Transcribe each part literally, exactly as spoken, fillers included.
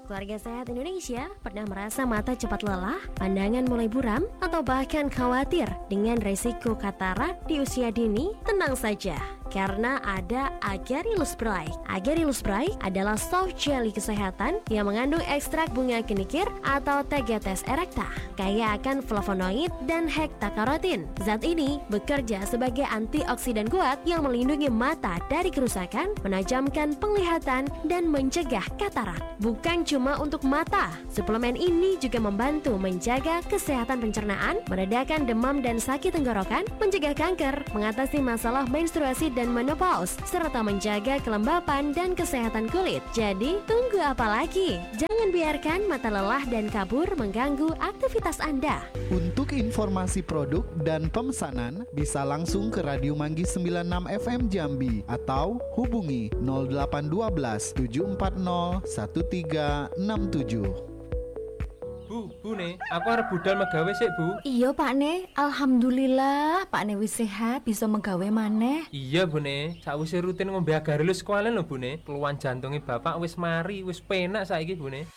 Keluarga Sehat Indonesia pernah merasa mata cepat lelah, pandangan mulai buram, atau bahkan khawatir dengan resiko katarak di usia dini? Tenang saja, karena ada Agarylus Bright. Agarylus Bright adalah soft jelly kesehatan yang mengandung ekstrak bunga kenikir atau Tegates erecta, kaya akan flavonoid dan hektacarotin. Zat ini bekerja sebagai antioksidan kuat yang melindungi mata dari kerusakan, menajamkan penglihatan, dan mencegah katarak. Bukan cuma untuk mata, suplemen ini juga membantu menjaga kesehatan pencernaan, meredakan demam dan sakit tenggorokan, mencegah kanker, mengatasi masalah menstruasi dan menopause, serta menjaga kelembapan dan kesehatan kulit. Jadi, tunggu apa lagi? Jangan biarkan mata lelah dan kabur mengganggu aktivitas Anda. Untuk informasi produk dan pemesanan, bisa langsung ke Radio Manggis sembilan puluh enam F M Jambi atau hubungi nol delapan satu dua tujuh empat nol satu tiga enam tujuh. Bu, Bu ne, aku arep budal megawe sik, Bu. Iya, Pak Ne. Alhamdulillah, Pak Ne wis sehat bisa megawe maneh. Iya, Bu ne. Sakwise rutin ngombe Agarylus Squalene lho, Bu ne. Keluhan jantunge Bapak wis mari, wis penak saiki, Bu ne.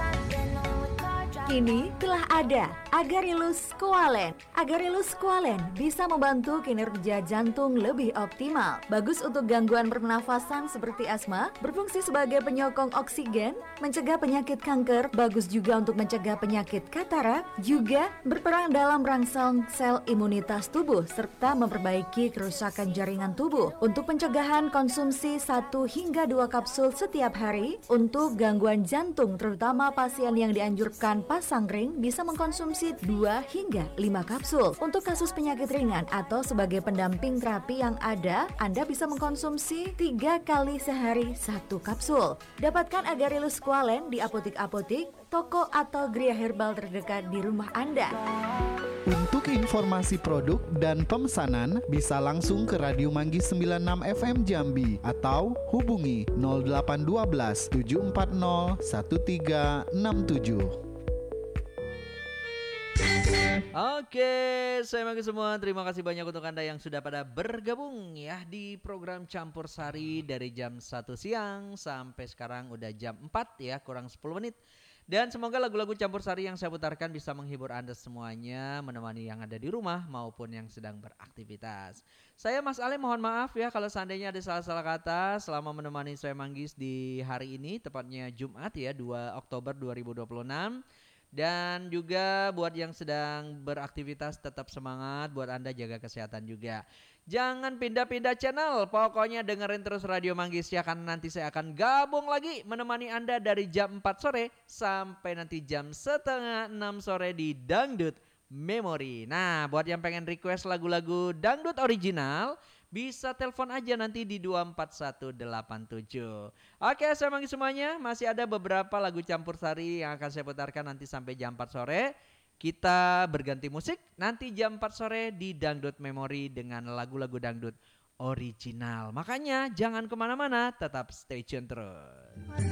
Kini telah ada Agarylus Squalene. Agarylus Squalene bisa membantu kinerja jantung lebih optimal. Bagus untuk gangguan pernafasan seperti asma, berfungsi sebagai penyokong oksigen, mencegah penyakit kanker, bagus juga untuk mencegah penyakit katarak, juga berperan dalam merangsang sel imunitas tubuh serta memperbaiki kerusakan jaringan tubuh. Untuk pencegahan, konsumsi satu hingga dua kapsul setiap hari. Untuk gangguan jantung, terutama pasien yang dianjurkan pasang ring, bisa mengkonsumsi dua hingga lima kapsul. Untuk kasus penyakit ringan atau sebagai pendamping terapi yang ada, Anda bisa mengkonsumsi tiga kali sehari satu kapsul. Dapatkan Agarylus Squalene di apotik-apotik, toko atau geria herbal terdekat di rumah Anda. Untuk informasi produk dan pemesanan, bisa langsung ke Radio Manggis sembilan puluh enam F M Jambi atau hubungi nol delapan satu dua tujuh empat nol satu tiga enam tujuh. Oke, saya Manggi semua. Terima kasih banyak untuk Anda yang sudah pada bergabung ya di program Campur Sari dari jam satu siang sampai sekarang udah jam empat ya, kurang sepuluh menit. Dan semoga lagu-lagu Campur Sari yang saya putarkan bisa menghibur Anda semuanya, menemani yang ada di rumah maupun yang sedang beraktivitas. Saya Mas Ale mohon maaf ya kalau seandainya ada salah-salah kata selama menemani saya Manggis di hari ini, tepatnya Jumat ya, dua Oktober dua ribu dua puluh enam. Dan juga buat yang sedang beraktivitas tetap semangat, buat Anda jaga kesehatan juga. Jangan pindah-pindah channel, pokoknya dengerin terus Radio Manggis ya, karena nanti saya akan gabung lagi menemani Anda dari jam empat sore sampai nanti jam setengah enam sore di Dangdut Memory. Nah, buat yang pengen request lagu-lagu dangdut original, bisa telepon aja nanti di dua empat satu delapan tujuh. Oke, saya Manggis semuanya, masih ada beberapa lagu campur sari yang akan saya putarkan nanti sampai jam empat sore. Kita berganti musik nanti jam empat sore di Dangdut Memory dengan lagu-lagu dangdut original. Makanya jangan kemana-mana, tetap stay tune terus.